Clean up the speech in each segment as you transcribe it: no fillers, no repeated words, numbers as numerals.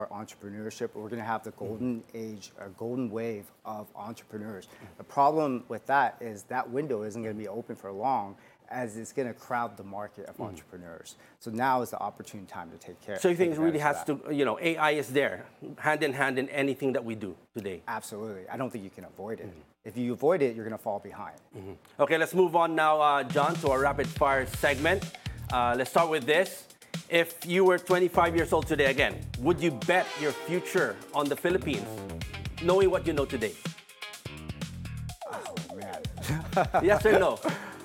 entrepreneurship. We're going to have the golden age, or golden wave of entrepreneurs. The problem with that is that window isn't going to be open for long, as it's going to crowd the market of entrepreneurs. So now is the opportune time to take care. So you think it really has to, AI is there, hand in hand in anything that we do today? Absolutely. I don't think you can avoid it. If you avoid it, you're going to fall behind. Okay, let's move on now, John, to our rapid fire segment. Let's start with this. If you were 25 years old today again, would you bet your future on the Philippines, knowing what you know today? Oh, man. Yes or no?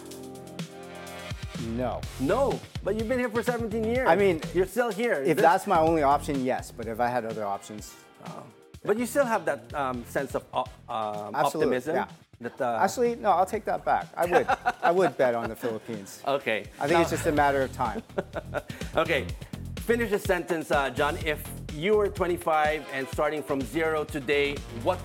No. No, but you've been here for 17 years. I mean, you're still here. If that's my only option, yes. But if I had other options, but you still have that sense of optimism. Yeah. That, actually, no, I'll take that back. I would. I would bet on the Philippines. Okay. I think it's just a matter of time. Okay. Finish the sentence, John. If you were 25 and starting from zero today, what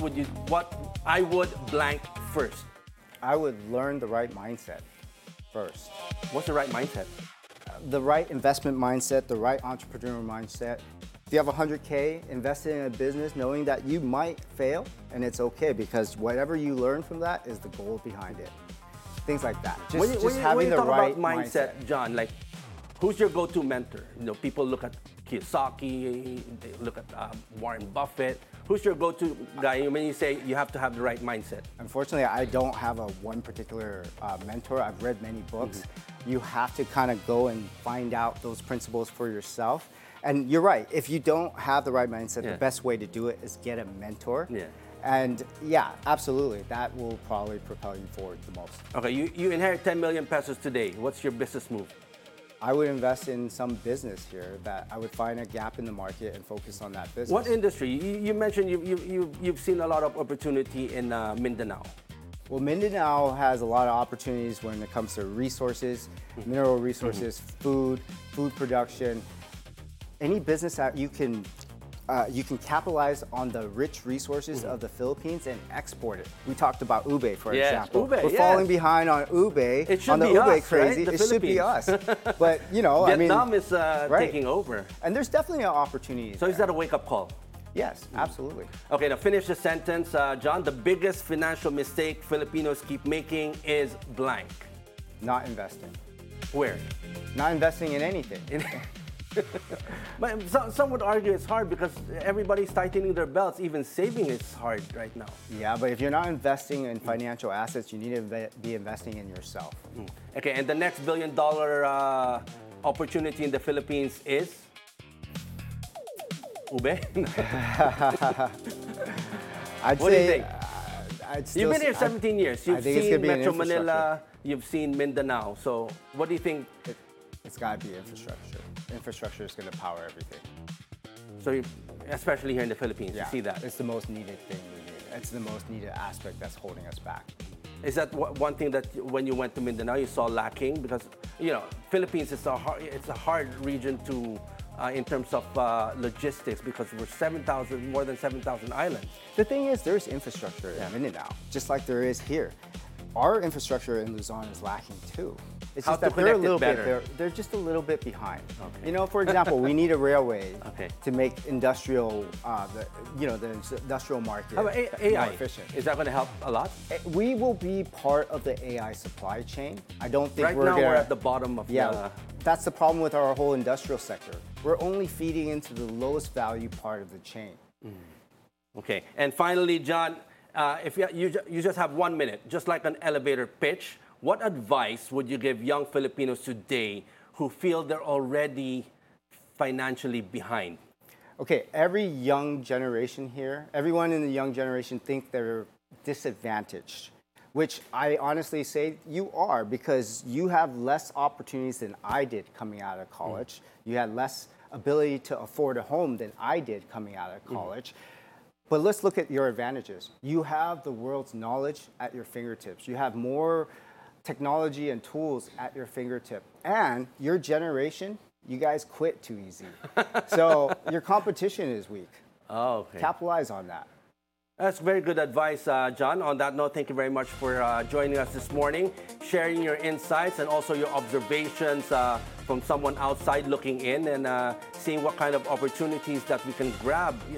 I would blank first? I would learn the right mindset first. What's the right mindset? The right investment mindset, the right entrepreneurial mindset. If you have 100K, invest in a business knowing that you might fail, and it's okay, because whatever you learn from that is the goal behind it. Things like that. Just having the right mindset. John, like, who's your go-to mentor? People look at Kiyosaki, they look at Warren Buffett. Who's your go-to guy when you say you have to have the right mindset? Unfortunately, I don't have one particular mentor. I've read many books. You have to kind of go and find out those principles for yourself. And you're right, if you don't have the right mindset, the best way to do it is get a mentor. Yeah. And yeah, absolutely, that will probably propel you forward the most. Okay, you inherit 10 million pesos today. What's your business move? I would invest in some business here that I would find a gap in the market and focus on that business. What industry? You mentioned you've seen a lot of opportunity in Mindanao. Well, Mindanao has a lot of opportunities when it comes to resources, mineral resources, food production. Any business that you can capitalize on the rich resources of the Philippines and export it. We talked about ube, for example. Ube, We're falling behind on ube. It should on the be ube us, crazy. right? It should be us. But Vietnam is taking over. And there's definitely an opportunity. So is that a wake-up call? Yes, absolutely. Okay, now finish the sentence, John. The biggest financial mistake Filipinos keep making is blank. Not investing. Where? Not investing in anything. But some would argue it's hard because everybody's tightening their belts. Even saving is hard right now. Yeah, but if you're not investing in financial assets, you need to be investing in yourself. Okay, and the next $1 billion opportunity in the Philippines is? Ube? What do you think? You've been here 17 years. You've seen Metro Manila, you've seen Mindanao. So what do you think? It's got to be infrastructure. Infrastructure is going to power everything. So, especially here in the Philippines, you see that? It's the most needed thing we need. It's the most needed aspect that's holding us back. Is that one thing that when you went to Mindanao you saw lacking? Because Philippines is a hard region to in terms of logistics, because we're more than 7,000 islands. The thing is, there's infrastructure in Mindanao, just like there is here. Our infrastructure in Luzon is lacking too. It's just that they're a little bit. They're just a little bit behind. Okay. For example, we need a railway to make industrial, the industrial market How about AI? more efficient. Is that going to help a lot? We will be part of the AI supply chain. I don't think we're at the bottom of that's the problem with our whole industrial sector. We're only feeding into the lowest value part of the chain. Okay, and finally, John, if you just have 1 minute, just like an elevator pitch, what advice would you give young Filipinos today who feel they're already financially behind? Okay, every young generation here, everyone in the young generation think they're disadvantaged, which I honestly say you are, because you have less opportunities than I did coming out of college. You had less ability to afford a home than I did coming out of college. But let's look at your advantages. You have the world's knowledge at your fingertips. You have more technology and tools at your fingertip. And your generation, you guys quit too easy. So your competition is weak. Oh, okay. Capitalize on that. That's very good advice, John. On that note, thank you very much for joining us this morning, sharing your insights and also your observations from from someone outside looking in and seeing what kind of opportunities that we can grab